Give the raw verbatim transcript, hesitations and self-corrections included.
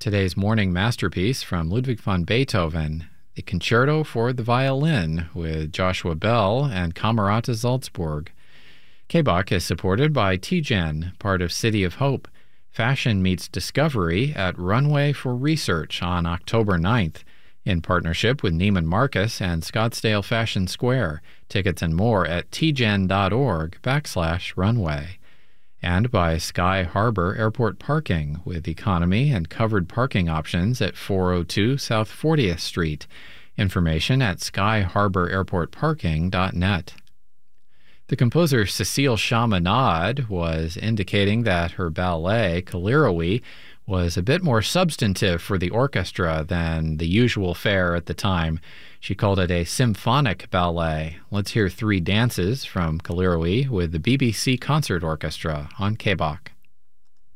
Today's morning masterpiece from Ludwig van Beethoven, the Concerto for the Violin with Joshua Bell and Camerata Salzburg. K B O C is supported by T G E N, part of City of Hope. Fashion meets discovery at Runway for Research on October ninth, in partnership with Neiman Marcus and Scottsdale Fashion Square. Tickets and more at tgen.org backslash runway. And by Sky Harbor Airport Parking, with economy and covered parking options at four oh two South fortieth Street. Information at sky harbor airport parking dot net. The composer Cécile Chaminade was indicating that her ballet, Kalirawi, was a bit more substantive for the orchestra than the usual fare at the time. She called it a symphonic ballet. Let's hear three dances from Kalirawi with the B B C Concert Orchestra on K B O C.